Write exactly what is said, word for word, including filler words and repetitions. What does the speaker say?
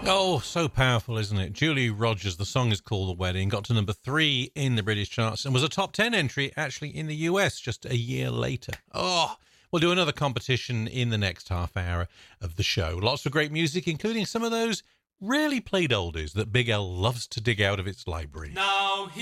Oh, so powerful, isn't it? Julie Rogers, the song is called The Wedding, got to number three in the British charts and was a top ten entry actually in the U S just a year later. Oh, we'll do another competition in the next half hour of the show. Lots of great music, including some of those rarely played oldies that Big L loves to dig out of its library. Now